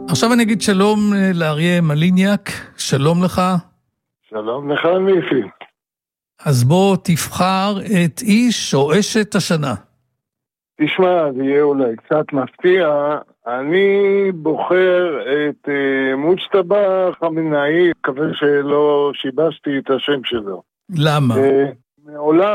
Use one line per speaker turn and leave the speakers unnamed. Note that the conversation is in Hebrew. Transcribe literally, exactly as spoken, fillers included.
עכשיו אני אגיד שלום לאריה מליניאק, שלום לך.
שלום לך ניסי.
אז בוא תבחר את איש או אשת השנה.
תשמע, זה יהיה אולי קצת מפתיע, אני בוחר את uh, מוצטבא חמינאי, מקווה שלא שיבשתי את השם שלו.
למה?
Uh, מעולם